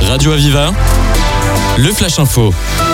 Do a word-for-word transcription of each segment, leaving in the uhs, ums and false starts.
Radio Aviva, le Flash Info.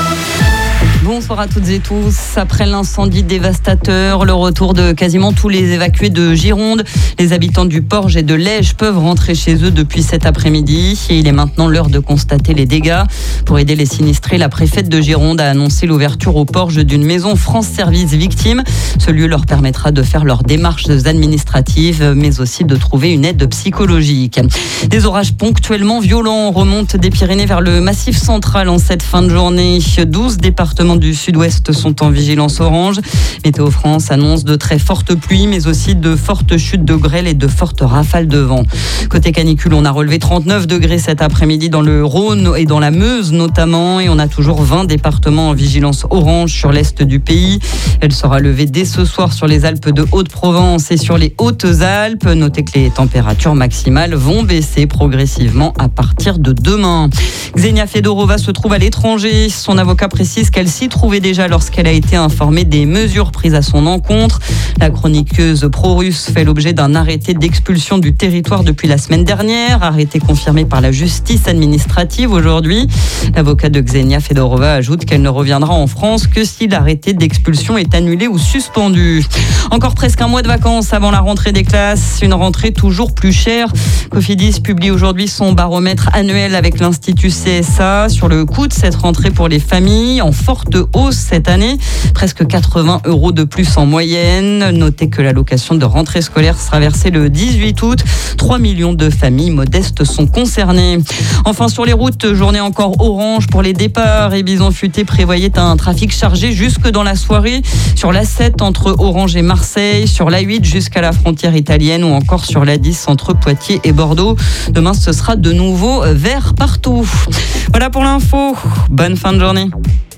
Bonsoir à toutes et tous. Après l'incendie dévastateur, le retour de quasiment tous les évacués de Gironde, les habitants du Porge et de Lège peuvent rentrer chez eux depuis cet après-midi. Et il est maintenant l'heure de constater les dégâts. Pour aider les sinistrés, la préfète de Gironde a annoncé l'ouverture au Porge d'une maison France Service Victimes. Ce lieu leur permettra de faire leurs démarches administratives, mais aussi de trouver une aide psychologique. Des orages ponctuellement violents remontent des Pyrénées vers le Massif central en cette fin de journée. douze départements du sud-ouest sont en vigilance orange. Météo France annonce de très fortes pluies, mais aussi de fortes chutes de grêle et de fortes rafales de vent. Côté canicule, on a relevé trente-neuf degrés cet après-midi dans le Rhône et dans la Meuse notamment. Et on a toujours vingt départements en vigilance orange sur l'est du pays. Elle sera levée dès ce soir sur les Alpes de Haute-Provence et sur les Hautes-Alpes. Notez que les températures maximales vont baisser progressivement à partir de demain. Xenia Fedorova se trouve à l'étranger. Son avocat précise qu'elle s'y trouvait déjà lorsqu'elle a été informée des mesures prises à son encontre. La chroniqueuse pro-russe fait l'objet d'un arrêté d'expulsion du territoire depuis la semaine dernière, arrêté confirmé par la justice administrative aujourd'hui. L'avocat de Xenia Fedorova ajoute qu'elle ne reviendra en France que si l'arrêté d'expulsion est annulé ou suspendu. Encore presque un mois de vacances avant la rentrée des classes, une rentrée toujours plus chère. Cofidis publie aujourd'hui son baromètre annuel avec l'Institut C S A sur le coût de cette rentrée pour les familles, en forte hausse cette année, presque quatre-vingts euros de plus en moyenne. Notez que l'allocation de rentrée scolaire sera versée le dix-huit août. trois millions de familles modestes sont concernées. Enfin, sur les routes, journée encore orange pour les départs. Et Bison Futé prévoyait un trafic chargé jusque dans la soirée sur l'A sept entre Orange et Marseille, sur l'A huit jusqu'à la frontière italienne ou encore sur l'A dix entre Poitiers et Bordeaux. Demain, ce sera de nouveau vert partout. Voilà pour l'info. Bonne fin de journée.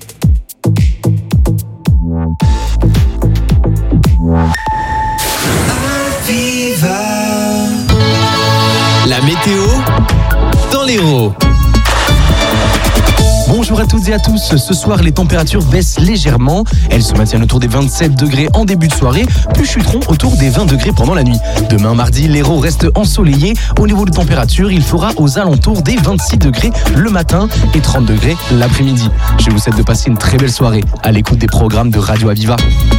La météo dans l'Hérault. Bonjour à toutes et à tous. Ce soir, les températures baissent légèrement. Elles se maintiennent autour des vingt-sept degrés en début de soirée, puis chuteront autour des vingt degrés pendant la nuit. Demain, mardi, l'Hérault reste ensoleillé. Au niveau de température, il fera aux alentours des vingt-six degrés le matin et trente degrés l'après-midi. Je vous souhaite de passer une très belle soirée à l'écoute des programmes de Radio Aviva.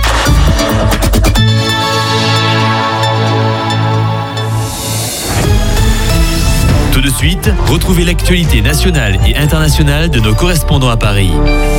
Tout de suite, retrouvez l'actualité nationale et internationale de nos correspondants à Paris.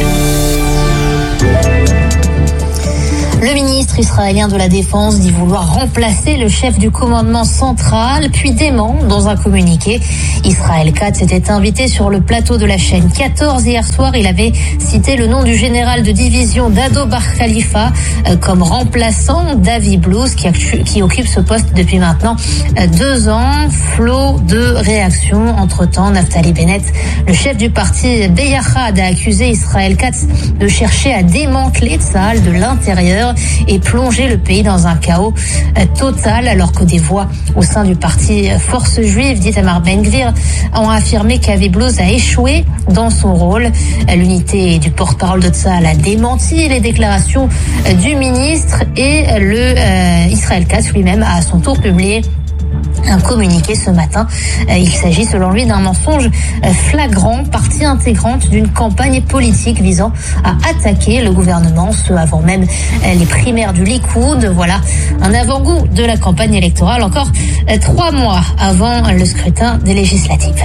Le ministre israélien de la Défense dit vouloir remplacer le chef du commandement central, puis dément dans un communiqué. Israël Katz s'était invité sur le plateau de la chaîne quatorze hier soir. Il avait cité le nom du général de division Dado Bar Khalifa comme remplaçant Davi Blues qui, qui occupe ce poste depuis maintenant deux ans. Flot de réactions. Entre-temps, Naftali Bennett, le chef du parti Beyachad, a accusé Israël Katz de chercher à démanteler Tsahal de l'intérieur et plonger le pays dans un chaos total, alors que des voix au sein du parti Force Juive d'Itamar Ben-Gvir ont affirmé qu'Avi Blues a échoué dans son rôle. L'unité du porte-parole de Tsahal a démenti les déclarations du ministre et le euh, Israël Katz lui-même a à son tour publié un communiqué ce matin. Il s'agit selon lui d'un mensonge flagrant, partie intégrante d'une campagne politique visant à attaquer le gouvernement, ce avant même les primaires du Likoud. Voilà un avant-goût de la campagne électorale, encore trois mois avant le scrutin des législatives.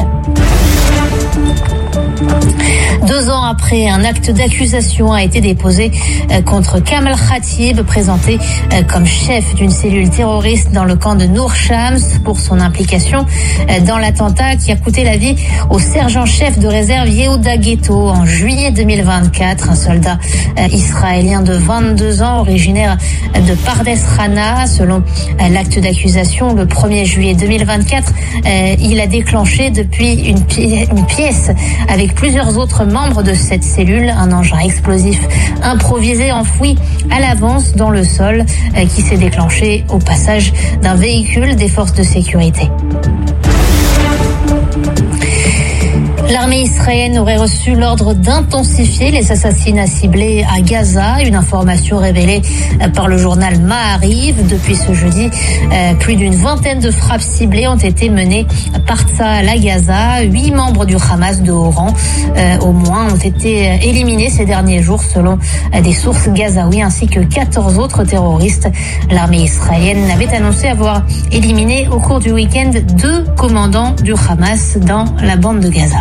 Deux ans après, un acte d'accusation a été déposé contre Kamal Khatib, présenté comme chef d'une cellule terroriste dans le camp de Nour Shams pour son implication dans l'attentat qui a coûté la vie au sergent-chef de réserve Yehuda Ghetto en juillet deux mille vingt-quatre. Un soldat israélien de vingt-deux ans, originaire de Pardes Rana. Selon l'acte d'accusation, le premier juillet deux mille vingt-quatre, il a déclenché depuis une pièce avec plusieurs autres membres de cette cellule un engin explosif improvisé enfoui à l'avance dans le sol qui s'est déclenché au passage d'un véhicule des forces de sécurité. L'armée israélienne israélienne aurait reçu l'ordre d'intensifier les assassinats ciblés à Gaza. Une information révélée par le journal Maariv. Depuis ce jeudi, plus d'une vingtaine de frappes ciblées ont été menées par Tsahal à Gaza. Huit membres du Hamas de haut rang, euh, au moins, ont été éliminés ces derniers jours selon des sources gazaouis, ainsi que quatorze autres terroristes. L'armée israélienne avait annoncé avoir éliminé au cours du week-end deux commandants du Hamas dans la bande de Gaza.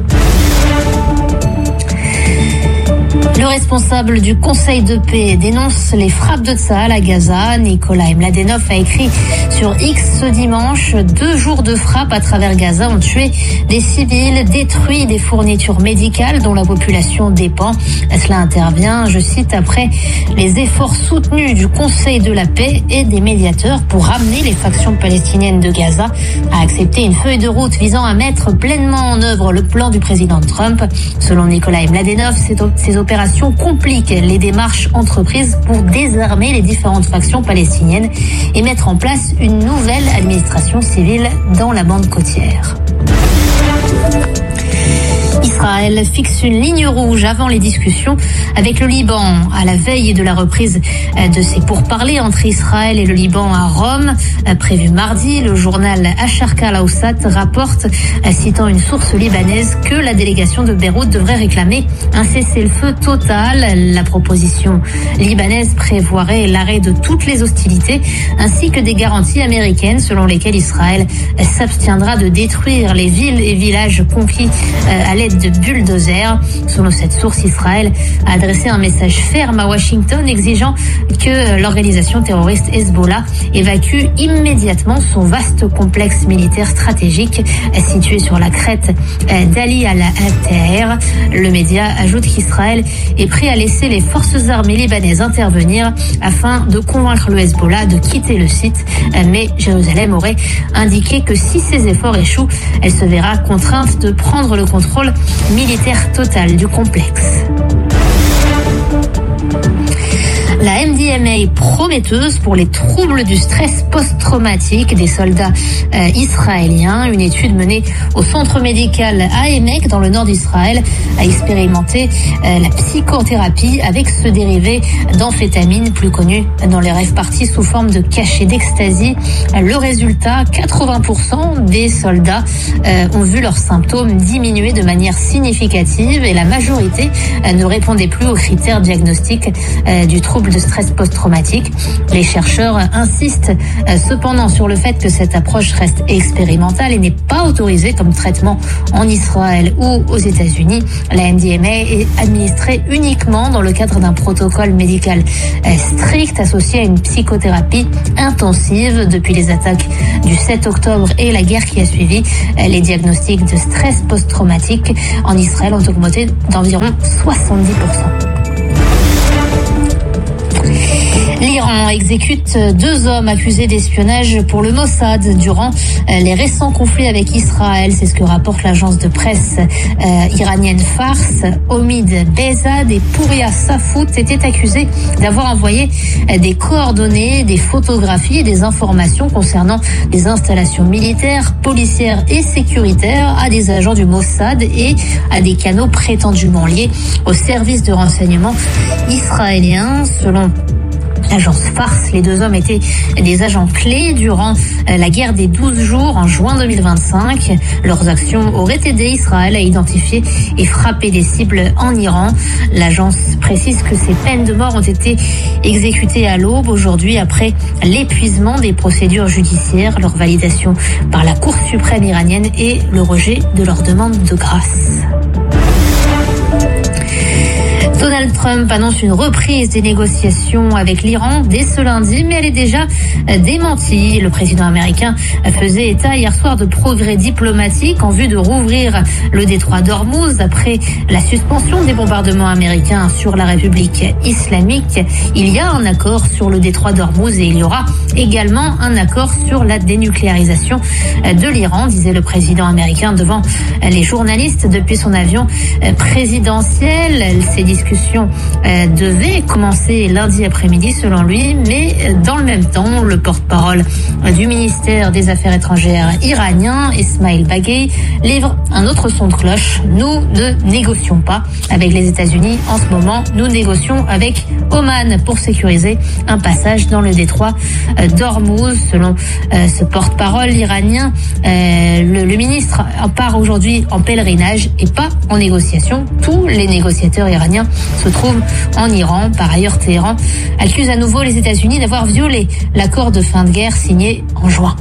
Le responsable du Conseil de paix dénonce les frappes de Tsahal à Gaza. Nikolai Mladenov a écrit sur X ce dimanche: deux jours de frappes à travers Gaza ont tué des civils, détruit des fournitures médicales dont la population dépend. Cela intervient, je cite, après les efforts soutenus du Conseil de la paix et des médiateurs pour ramener les factions palestiniennes de Gaza à accepter une feuille de route visant à mettre pleinement en œuvre le plan du président Trump. Selon Nikolai Mladenov, ces opérations compliquent les démarches entreprises pour désarmer les différentes factions palestiniennes et mettre en place une nouvelle administration civile dans la bande côtière. Israël fixe une ligne rouge avant les discussions avec le Liban à la veille de la reprise de ses pourparlers entre Israël et le Liban à Rome. Prévu mardi, le journal Asharqa al-Awsat rapporte, citant une source libanaise, que la délégation de Beyrouth devrait réclamer un cessez-le-feu total. La proposition libanaise prévoirait l'arrêt de toutes les hostilités ainsi que des garanties américaines selon lesquelles Israël s'abstiendra de détruire les villes et villages conquis à l'aide de bulldozers. Selon cette source, Israël a adressé un message ferme à Washington exigeant que l'organisation terroriste Hezbollah évacue immédiatement son vaste complexe militaire stratégique situé sur la crête d'Ali al-Taher. Le média ajoute qu'Israël est prêt à laisser les forces armées libanaises intervenir afin de convaincre le Hezbollah de quitter le site. Mais Jérusalem aurait indiqué que si ces efforts échouent, elle se verra contrainte de prendre le contrôle militaire total du complexe. La M D M A prometteuse pour les troubles du stress post-traumatique des soldats euh, israéliens. Une étude menée au centre médical Aemek dans le nord d'Israël a expérimenté euh, la psychothérapie avec ce dérivé d'amphétamine plus connu dans les rêves parties sous forme de cachets d'ecstasy. Le résultat, quatre-vingts pour cent des soldats euh, ont vu leurs symptômes diminuer de manière significative et la majorité euh, ne répondait plus aux critères diagnostiques euh, du trouble de stress post-traumatique. Les chercheurs insistent euh, cependant sur le fait que cette approche reste expérimentale et n'est pas autorisée comme traitement en Israël ou aux États-Unis. La M D M A est administrée uniquement dans le cadre d'un protocole médical euh, strict associé à une psychothérapie intensive. Depuis les attaques du sept octobre et la guerre qui a suivi, euh, les diagnostics de stress post-traumatique en Israël ont augmenté d'environ soixante-dix pour cent. L'Iran exécute deux hommes accusés d'espionnage pour le Mossad durant les récents conflits avec Israël. C'est ce que rapporte l'agence de presse euh, iranienne Fars. Omid Behzad et Pouria Safout étaient accusés d'avoir envoyé des coordonnées, des photographies et des informations concernant des installations militaires, policières et sécuritaires à des agents du Mossad et à des canaux prétendument liés au service de renseignement israélien. Selon l'agence Fars, les deux hommes étaient des agents clés durant la guerre des douze jours en juin deux mille vingt-cinq. Leurs actions auraient aidé Israël à identifier et frapper des cibles en Iran. L'agence précise que ces peines de mort ont été exécutées à l'aube aujourd'hui après l'épuisement des procédures judiciaires, leur validation par la Cour suprême iranienne et le rejet de leur demande de grâce. Donald Trump annonce une reprise des négociations avec l'Iran dès ce lundi, mais elle est déjà démentie. Le président américain faisait état hier soir de progrès diplomatiques en vue de rouvrir le détroit d'Ormuz après la suspension des bombardements américains sur la République islamique. Il y a un accord sur le détroit d'Ormuz et il y aura également un accord sur la dénucléarisation de l'Iran, disait le président américain devant les journalistes depuis son avion présidentiel. Elle s'est dit discussions euh, devaient commencer lundi après-midi selon lui, mais dans le même temps, le porte-parole du ministère des Affaires étrangères iranien, Esmail Baghei, livre un autre son de cloche. Nous ne négocions pas avec les États-Unis en ce moment, nous négocions avec Oman pour sécuriser un passage dans le détroit d'Ormuz. Selon euh, ce porte-parole iranien, euh, le, le ministre part aujourd'hui en pèlerinage et pas en négociation. Tous les négociateurs iraniens se trouvent en Iran. Par ailleurs, Téhéran accuse à nouveau les États-Unis d'avoir violé l'accord de fin de guerre signé en juin.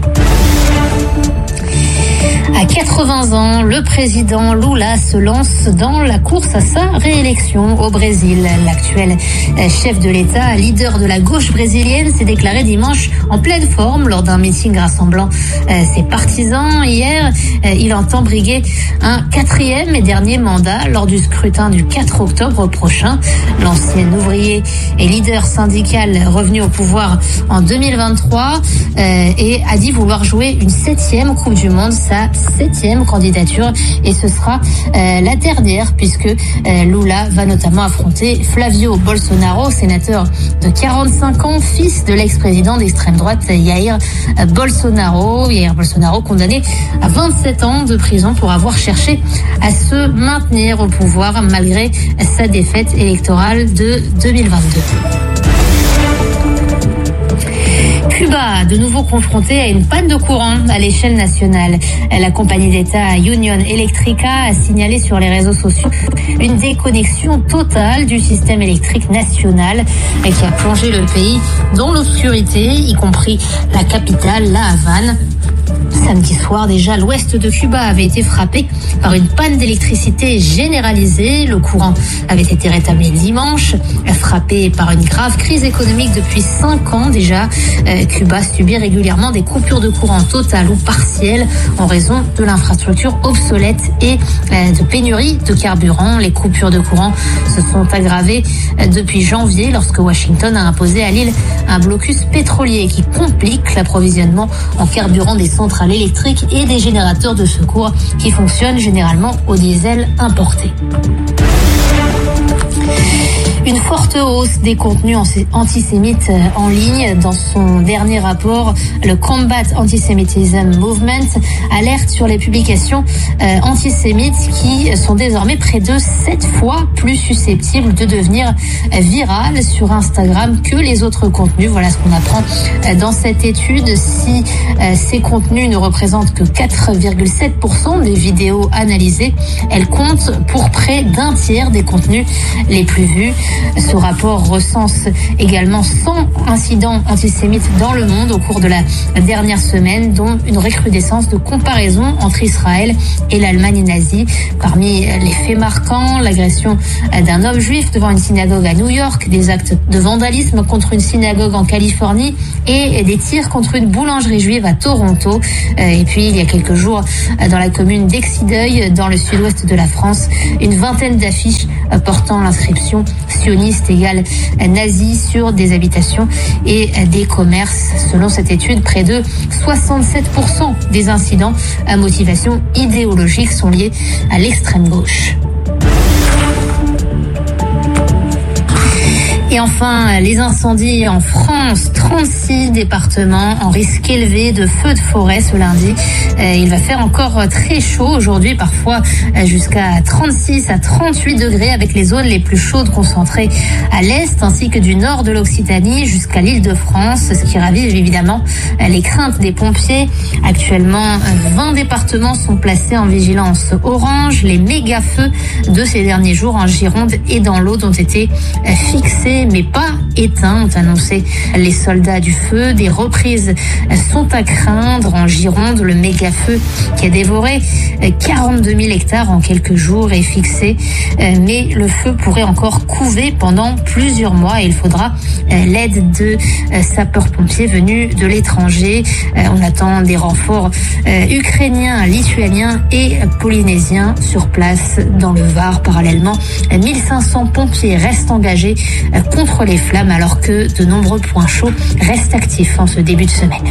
À quatre-vingts ans, le président Lula se lance dans la course à sa réélection au Brésil. L'actuel chef de l'État, leader de la gauche brésilienne, s'est déclaré dimanche en pleine forme lors d'un meeting rassemblant ses partisans. Hier, il entend briguer un quatrième et dernier mandat lors du scrutin du quatre octobre prochain. L'ancien ouvrier et leader syndical revenu au pouvoir en deux mille vingt-trois et a dit vouloir jouer une septième Coupe du Monde, sa septième candidature, et ce sera euh, la dernière puisque euh, Lula va notamment affronter Flavio Bolsonaro, sénateur de quarante-cinq ans, fils de l'ex-président d'extrême droite Jair Bolsonaro. Jair Bolsonaro condamné à vingt-sept ans de prison pour avoir cherché à se maintenir au pouvoir malgré sa défaite électorale de deux mille vingt-deux. Cuba, de nouveau confronté à une panne de courant à l'échelle nationale. La compagnie d'État Union Electrica a signalé sur les réseaux sociaux une déconnexion totale du système électrique national qui a plongé le pays dans l'obscurité, y compris la capitale, La Havane. Samedi soir, déjà, l'ouest de Cuba avait été frappé par une panne d'électricité généralisée. Le courant avait été rétabli dimanche. Frappé par une grave crise économique depuis cinq ans déjà, euh, Cuba subit régulièrement des coupures de courant totales ou partielles en raison de l'infrastructure obsolète et euh, de pénurie de carburant. Les coupures de courant se sont aggravées euh, depuis janvier lorsque Washington a imposé à l'île un blocus pétrolier qui complique l'approvisionnement en carburant des centrales électriques et des générateurs de secours qui fonctionnent généralement au diesel importé. Une forte hausse des contenus antisémites en ligne. Dans son dernier rapport, le Combat Antisemitism Movement alerte sur les publications euh, antisémites qui sont désormais près de sept fois plus susceptibles de devenir virales sur Instagram que les autres contenus. Voilà ce qu'on apprend dans cette étude. Si euh, ces contenus ne représentent que quatre virgule sept pour cent des vidéos analysées, elles comptent pour près d'un tiers des contenus les plus vus. Ce rapport recense également cent incidents antisémites dans le monde au cours de la dernière semaine, dont une recrudescence de comparaison entre Israël et l'Allemagne nazie. Parmi les faits marquants, l'agression d'un homme juif devant une synagogue à New York, des actes de vandalisme contre une synagogue en Californie et des tirs contre une boulangerie juive à Toronto. Et puis, il y a quelques jours, dans la commune d'Exideuil, dans le sud-ouest de la France, une vingtaine d'affiches portant l'inscription sioniste égale nazi sur des habitations et des commerces. Selon cette étude, près de soixante-sept pour cent des incidents à motivation idéologique sont liés à l'extrême gauche. Et enfin, les incendies en France, trente-six départements en risque élevé de feux de forêt ce lundi. Il va faire encore très chaud aujourd'hui, parfois jusqu'à trente-six à trente-huit degrés avec les zones les plus chaudes concentrées à l'est ainsi que du nord de l'Occitanie jusqu'à l'Île-de-France, ce qui ravive évidemment les craintes des pompiers. Actuellement, vingt départements sont placés en vigilance orange. Les méga-feux de ces derniers jours en Gironde et dans l'Aude ont été fixés mais pas éteints, ont annoncé les soldats du feu. Des reprises sont à craindre en Gironde. Le méga-feu qui a dévoré quarante-deux mille hectares en quelques jours est fixé, mais le feu pourrait encore couver pendant plusieurs mois et il faudra l'aide de sapeurs-pompiers venus de l'étranger. On attend des renforts ukrainiens, lituaniens et polynésiens sur place dans le Var. Parallèlement, mille cinq cents pompiers restent engagés contre les flammes alors que de nombreux points chauds restent actifs en ce début de semaine.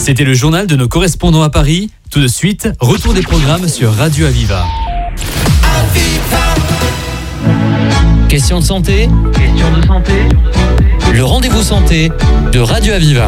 C'était le journal de nos correspondants à Paris. Tout de suite, retour des programmes sur Radio Aviva. Question de santé. Question de santé. Le rendez-vous santé de Radio Aviva.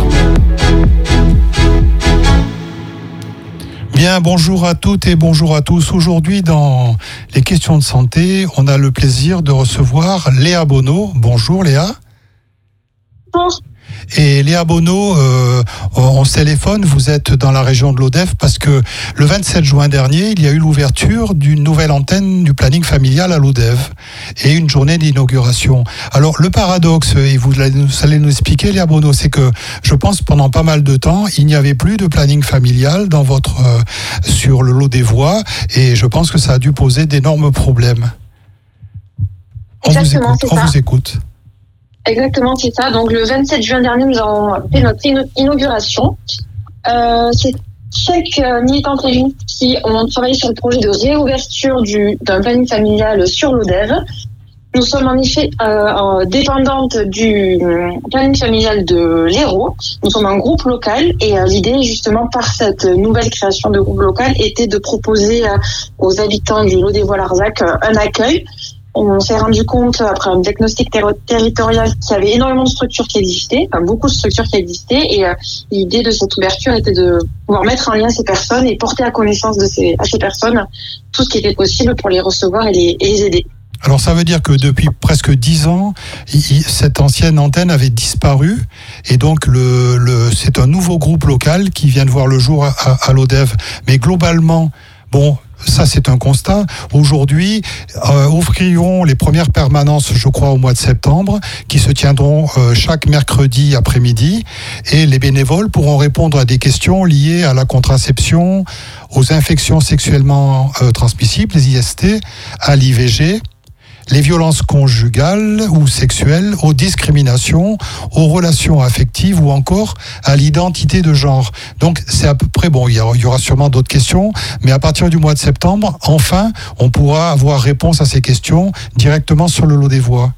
Bien, bonjour à toutes et bonjour à tous. Aujourd'hui, dans les questions de santé, on a le plaisir de recevoir Léa Bonneau. Bonjour Léa. Bonjour. Et Léa Bonneau, euh, on se téléphone, vous êtes dans la région de l'Odève parce que le vingt-sept juin dernier, il y a eu l'ouverture d'une nouvelle antenne du planning familial à l'Odève et une journée d'inauguration. Alors le paradoxe, et vous allez nous expliquer Léa Bonneau, c'est que je pense pendant pas mal de temps, il n'y avait plus de planning familial dans votre, euh, sur le Lodévois et je pense que ça a dû poser d'énormes problèmes. On Exactement, vous écoute. On vous écoute. Exactement, c'est ça. Donc le vingt-sept juin dernier, nous avons fait notre inauguration. Euh, c'est chaque militant et qui ont travaillé sur le projet de réouverture du, d'un planning familial sur l'Odève. Nous sommes en effet euh, dépendantes du planning familial de l'Hérault. Nous sommes un groupe local et euh, l'idée, justement, par cette nouvelle création de groupe local, était de proposer euh, aux habitants du Lodévois-Larzac euh, un accueil. On s'est rendu compte, après un diagnostic ter- territorial, qu'il y avait énormément de structures qui existaient, enfin, beaucoup de structures qui existaient, et euh, l'idée de cette ouverture était de pouvoir mettre en lien ces personnes et porter à connaissance de ces, à ces personnes tout ce qui était possible pour les recevoir et les, et les aider. Alors ça veut dire que depuis presque dix ans, il, cette ancienne antenne avait disparu, et donc le, le, c'est un nouveau groupe local qui vient de voir le jour à, à, à l'Odève. Mais globalement, bon... Ça, c'est un constat. Aujourd'hui, euh, ouvriront les premières permanences, je crois, au mois de septembre, qui se tiendront euh, chaque mercredi après-midi. Et les bénévoles pourront répondre à des questions liées à la contraception, aux infections sexuellement euh, transmissibles, les I S T, à l'I V G, les violences conjugales ou sexuelles, aux discriminations, aux relations affectives ou encore à l'identité de genre. Donc c'est à peu près, bon, il y aura, il y aura sûrement d'autres questions, mais à partir du mois de septembre, enfin, on pourra avoir réponse à ces questions directement sur le Lodévois.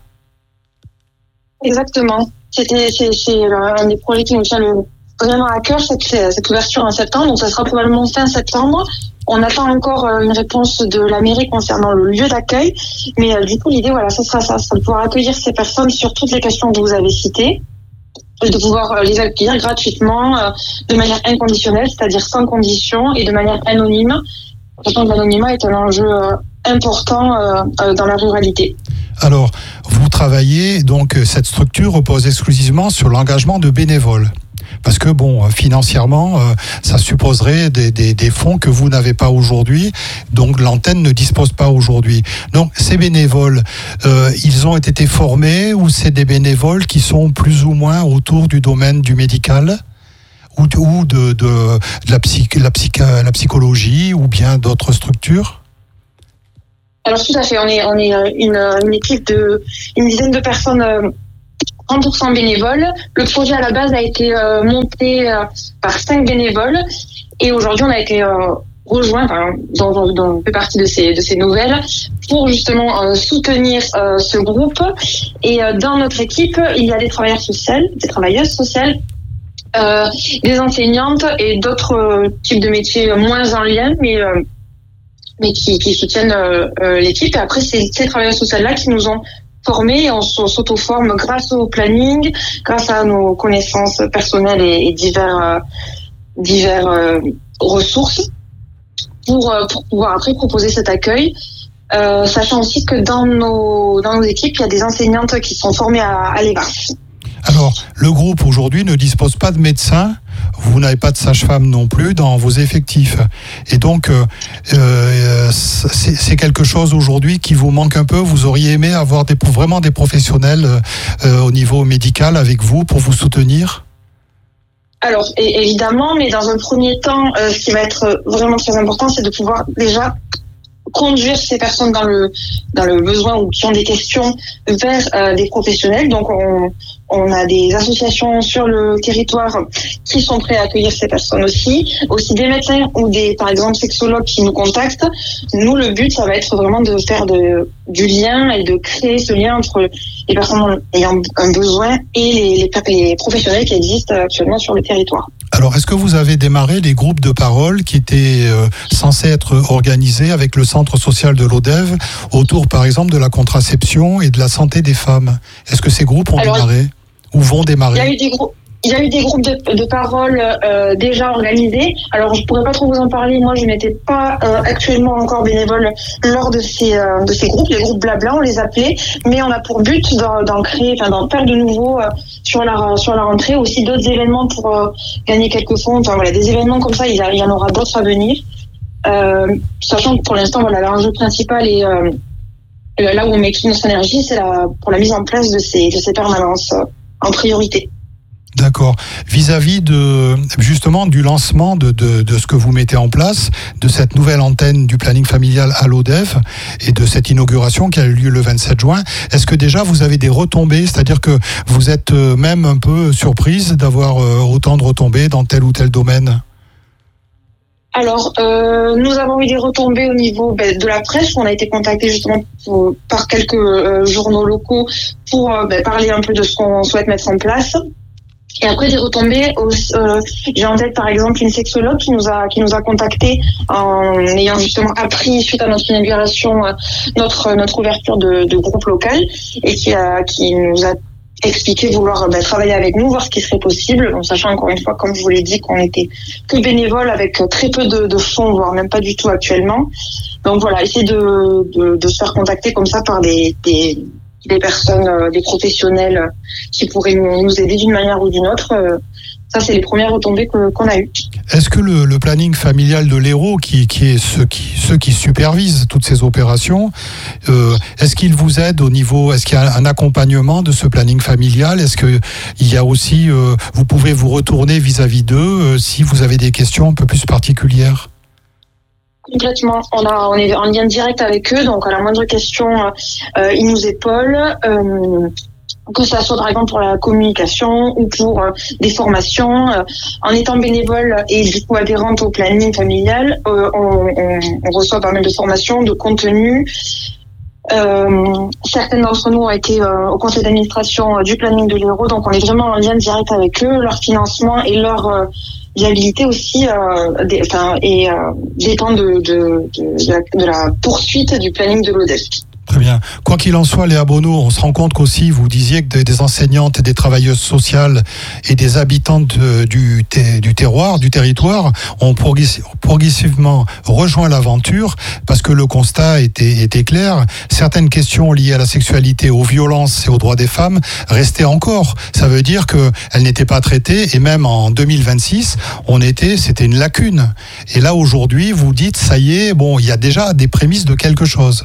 Exactement. C'était, c'est, c'est un des projets qui nous tient le, vraiment à cœur, cette, cette ouverture en septembre, donc ça sera probablement fin septembre. On attend encore une réponse de la mairie concernant le lieu d'accueil, mais euh, du coup l'idée, voilà, ça sera ça, ça de pouvoir accueillir ces personnes sur toutes les questions que vous avez citées, et de pouvoir euh, les accueillir gratuitement, euh, de manière inconditionnelle, c'est-à-dire sans condition et de manière anonyme. Sachant que l'anonymat est un enjeu euh, important euh, euh, dans la ruralité. Alors, vous travaillez, donc cette structure repose exclusivement sur l'engagement de bénévoles. Parce que, bon, financièrement, euh, ça supposerait des, des, des fonds que vous n'avez pas aujourd'hui, donc l'antenne ne dispose pas aujourd'hui. Donc, ces bénévoles, euh, ils ont été formés ou c'est des bénévoles qui sont plus ou moins autour du domaine du médical ou de, ou de, de, de la, psych, la, psych, la psychologie ou bien d'autres structures? Alors, tout à fait. On est, on est une, une équipe de une dizaine de personnes euh, cent pour cent bénévoles. Le projet à la base a été euh, monté euh, par cinq bénévoles et aujourd'hui on a été euh, rejoint, enfin, dans, dans, on fait partie de ces, de ces nouvelles pour justement euh, soutenir euh, ce groupe. Et euh, dans notre équipe, il y a des travailleurs sociaux, des travailleuses sociales, euh, des enseignantes et d'autres euh, types de métiers moins en lien, mais euh, mais qui, qui soutiennent euh, euh, l'équipe. Et après, c'est ces travailleurs sociaux-là qui nous ont formés. On s'auto-forme grâce au planning, grâce à nos connaissances personnelles et, et divers, euh, divers euh, ressources pour, euh, pour pouvoir après proposer cet accueil. Euh, sachant aussi que dans nos, dans nos équipes, il y a des enseignantes qui sont formées à, à l'E V A S. Alors, le groupe aujourd'hui ne dispose pas de médecins, vous n'avez pas de sage-femme non plus dans vos effectifs. Et donc, euh, euh, c'est, c'est quelque chose aujourd'hui qui vous manque un peu. Vous auriez aimé avoir des, vraiment des professionnels euh, au niveau médical avec vous pour vous soutenir ? Alors, et, évidemment, mais dans un premier temps, euh, ce qui va être vraiment très important, c'est de pouvoir déjà conduire ces personnes dans le dans le besoin ou qui ont des questions vers euh, des professionnels. Donc on on a des associations sur le territoire qui sont prêts à accueillir ces personnes aussi, aussi des médecins ou des par exemple sexologues qui nous contactent. Nous le but ça va être vraiment de faire de du lien et de créer ce lien entre les personnes ayant un besoin et les, les, les professionnels qui existent actuellement sur le territoire. Alors, est-ce que vous avez démarré les groupes de parole qui étaient euh, censés être organisés avec le centre social de l'Odève autour, par exemple, de la contraception et de la santé des femmes? Est-ce que ces groupes ont Alors, démarré ou vont démarrer? Il y a eu des groupes. Il y a eu des groupes de, de parole euh, déjà organisés. Alors, je pourrais pas trop vous en parler. Moi, je n'étais pas euh, actuellement encore bénévole lors de ces euh, de ces groupes, les groupes blabla, on les appelait. Mais on a pour but d'en, d'en créer, enfin d'en faire de nouveau euh, sur la sur la rentrée. Aussi d'autres événements pour euh, gagner quelques fonds. Enfin voilà, des événements comme ça, il y, a, il y en aura d'autres à venir. Euh, sachant que pour l'instant, voilà, l'enjeu principal est euh, là où on met toute notre énergie, c'est la, pour la mise en place de ces de ces permanences euh, en priorité. D'accord. Vis-à-vis de justement du lancement de, de, de ce que vous mettez en place, de cette nouvelle antenne du planning familial à l'Odève et de cette inauguration qui a eu lieu le vingt-sept juin, est-ce que déjà vous avez des retombées, c'est-à-dire que vous êtes même un peu surprise d'avoir autant de retombées dans tel ou tel domaine? Alors, euh, nous avons eu des retombées au niveau ben, de la presse, où on a été contacté justement pour, par quelques euh, journaux locaux pour euh, ben, parler un peu de ce qu'on souhaite mettre en place. Et après des retombées, euh, j'ai en tête par exemple une sexologue qui nous a qui nous a contacté en ayant justement appris suite à notre inauguration euh, notre notre ouverture de, de groupe local et qui a qui nous a expliqué vouloir bah, travailler avec nous, voir ce qui serait possible, en sachant encore une fois, comme je vous l'ai dit, qu'on était que bénévoles avec très peu de, de fonds, voire même pas du tout actuellement. Donc voilà, essayer de de, de se faire contacter comme ça par des des des personnes, euh, des professionnels euh, qui pourraient nous, nous aider d'une manière ou d'une autre. Euh, ça, c'est les premières retombées que, qu'on a eues. Est-ce que le, le planning familial de l'Hérault, qui, qui est ceux qui, ceux qui supervisent toutes ces opérations, euh, est-ce qu'il vous aide au niveau, est-ce qu'il y a un accompagnement de ce planning familial? Est-ce qu'il y a aussi, euh, vous pouvez vous retourner vis-à-vis d'eux euh, si vous avez des questions un peu plus particulières? Complètement. On, a, on est en lien direct avec eux, donc à la moindre question, euh, ils nous épaulent, euh, que ça soit par exemple pour la communication ou pour euh, des formations. Euh, en étant bénévole et du coup adhérente au planning familial, euh, on, on, on reçoit pas mal de formations, de contenu. Euh, certaines d'entre nous ont été euh, au conseil d'administration euh, du planning de l'Hérault, donc on est vraiment en lien direct avec eux, leur financement et leur euh, viabilité aussi euh, des, enfin, et euh, dépend de, de, de, de, la, de la poursuite du planning de l'Odève. Très bien. Quoi qu'il en soit, Léa Bonneau, on se rend compte qu'aussi, vous disiez que des enseignantes et des travailleuses sociales et des habitantes de, du, du terroir, du territoire, ont progressivement rejoint l'aventure parce que le constat était, était clair. Certaines questions liées à la sexualité, aux violences et aux droits des femmes restaient encore. Ça veut dire qu'elles n'étaient pas traitées et même en deux mille vingt-six, on était, c'était une lacune. Et là, aujourd'hui, vous dites, ça y est, bon, il y a déjà des prémices de quelque chose.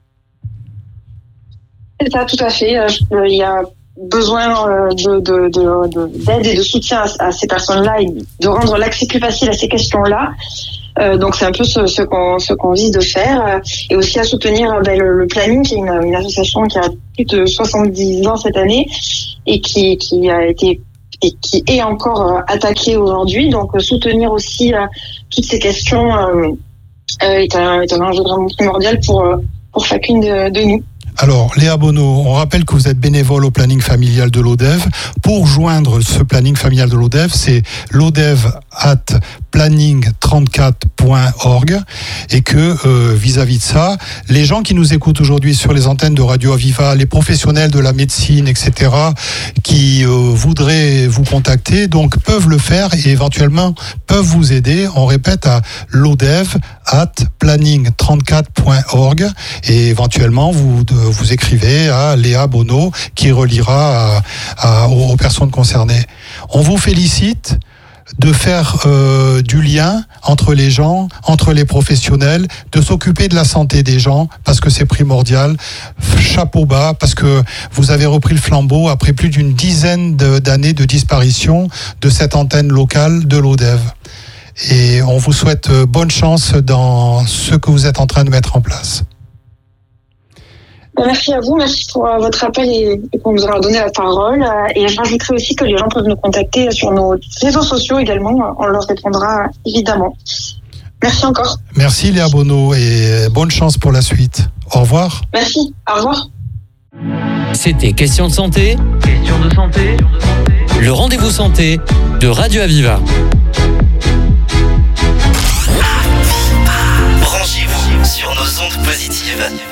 C'est ça, tout à fait. Euh, il y a besoin euh, de, de, de, de, d'aide et de soutien à, à ces personnes-là et de rendre l'accès plus facile à ces questions-là. Euh, donc c'est un peu ce, ce, qu'on, ce qu'on vise de faire. Et aussi à soutenir ben, le, le planning, qui est une, une association qui a plus de soixante-dix ans cette année et qui, qui a été et qui est encore euh, attaquée aujourd'hui. Donc soutenir aussi euh, toutes ces questions euh, euh, est, un, est un enjeu vraiment primordial pour, pour chacune de, de nous. Alors, Léa Bonneau, on rappelle que vous êtes bénévole au planning familial de l'Odève. Pour joindre ce planning familial de l'Odève, c'est l'odève at planning trente-quatre point org et que euh, vis-à-vis de ça, les gens qui nous écoutent aujourd'hui sur les antennes de Radio Aviva, les professionnels de la médecine, et cetera, qui euh, voudraient vous contacter, donc peuvent le faire et éventuellement peuvent vous aider. On répète à l'odève at planning trente-quatre point org et éventuellement vous de, vous écrivez à Léa Bonneau qui reliera à, à, aux personnes concernées. On vous félicite de faire euh, du lien entre les gens, entre les professionnels, de s'occuper de la santé des gens, parce que c'est primordial. Chapeau bas, parce que vous avez repris le flambeau après plus d'une dizaine de, d'années de disparition de cette antenne locale de l'Odève. Et on vous souhaite bonne chance dans ce que vous êtes en train de mettre en place. Merci à vous, merci pour euh, votre appel et, et pour nous avoir donné la parole. Euh, et je rajouterai aussi que les gens peuvent nous contacter sur nos réseaux sociaux également. On leur répondra évidemment. Merci encore. Merci Léa Bonneau et bonne chance pour la suite. Au revoir. Merci, au revoir. C'était Question de santé. Question de santé. Le rendez-vous. rendez-vous santé de Radio Aviva. Branchez-vous sur nos ondes positives.